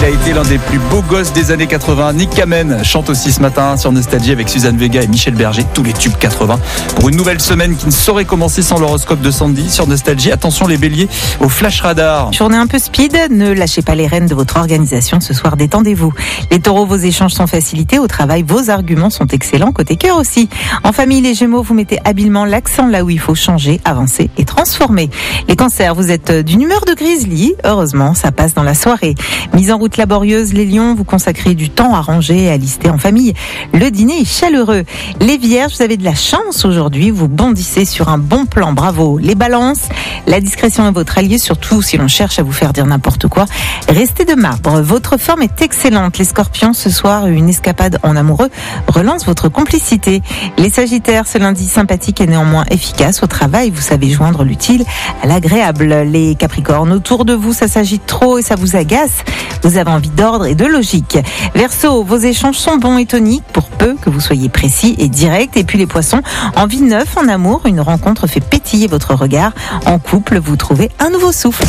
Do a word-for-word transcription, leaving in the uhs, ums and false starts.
a été l'un des plus beaux gosses des années quatre-vingts. Nick Kamen chante aussi ce matin sur Nostalgie avec Suzanne Vega et Michel Berger, tous les tubes quatre-vingts. Pour une nouvelle semaine qui ne saurait commencer sans l'horoscope de Sandy sur Nostalgie. Attention les béliers au flash radar. Journée un peu speed, ne lâchez pas les rênes de votre organisation ce soir, détendez-vous. Les taureaux, vos échanges sont facilités. Au travail, vos arguments sont excellents. Côté cœur aussi. En famille, les gémeaux, vous mettez habilement l'accent là où il faut changer, avancer et transformer. Les cancers, vous êtes d'une humeur de grizzly. Heureusement, ça passe dans la soirée. Mise en route laborieuse, les lions, vous consacrez du temps à ranger et à lister en famille. Le dîner est chaleureux. Les vierges, vous avez de la chance aujourd'hui. Vous bondissez sur un bon plan. Bravo. Les balances, la discrétion est votre allié, surtout si l'on cherche à vous faire dire n'importe quoi. Restez de marbre. Votre forme est excellente. Les scorpions, ce soir, une escapade en amoureux relance votre complicité. Les sagittaires, ce lundi sympathique et néanmoins efficace. Au travail, vous savez joindre l'utile à l'agréable. Les capricornes, autour de vous, ça s'agite trop et ça vous agace. Vous avez envie d'ordre et de logique. Verseau, vos échanges sont bons et toniques pour peu que vous soyez précis et direct. Et puis les poissons, envie neuf en amour, une rencontre fait pétiller votre regard. En couple, vous trouvez un nouveau souffle.